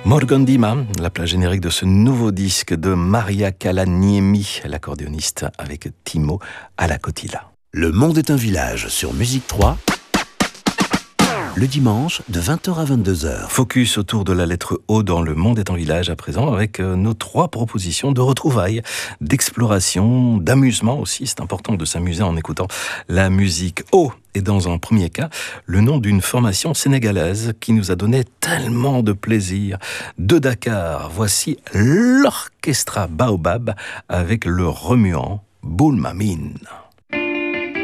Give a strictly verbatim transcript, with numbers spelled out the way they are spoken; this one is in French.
Morgondima, la plage générique de ce nouveau disque de Maria Kalaniemi, l'accordéoniste avec Timo Alakotila. Le monde est un village sur Musique trois, le dimanche de vingt heures à vingt-deux heures. Focus autour de la lettre O dans Le monde est un village à présent avec nos trois propositions de retrouvailles, d'exploration, d'amusement aussi. C'est important de s'amuser en écoutant la musique. O est dans un premier cas le nom d'une formation sénégalaise qui nous a donné tellement de plaisir. De Dakar, voici l'Orchestra Baobab avec le remuant Boulmamine.